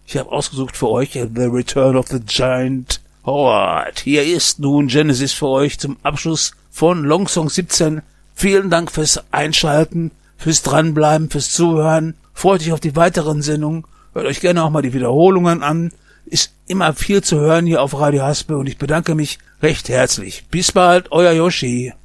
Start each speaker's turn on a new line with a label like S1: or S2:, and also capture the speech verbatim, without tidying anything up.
S1: Ich habe ausgesucht für euch The Return of the Giant Howard. Hier ist nun Genesis für euch zum Abschluss von Longsong siebzehn. Vielen Dank fürs Einschalten, fürs Dranbleiben, fürs Zuhören. Freut euch auf die weiteren Sendungen. Hört euch gerne auch mal die Wiederholungen an. Ist immer viel zu hören hier auf Radio Haspe und ich bedanke mich recht herzlich. Bis bald, euer Yoshi.